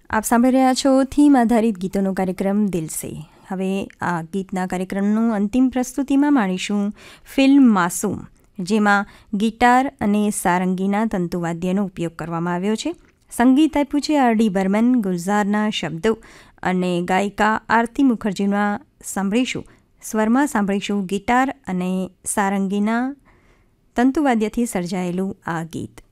આપ સાંભળી રહ્યા છો થીમ આધારિત ગીતોનો કાર્યક્રમ દિલ સે. હવે આ ગીતના કાર્યક્રમનું અંતિમ પ્રસ્તુતિમાં માણીશું ફિલ્મ માસૂમ, જેમાં ગિટાર અને સારંગીના તંતુવાદ્યનો ઉપયોગ કરવામાં આવ્યો છે. સંગીત આપ્યું છે આર.ડી. બર્મન. ગુલઝારના શબ્દો અને ગાયિકા આરતી મુખર્જીના સ્વરમાં સાંભળીશું ગિટાર અને સારંગીના તંતુવાદ્યથી સર્જાયેલું આ ગીત.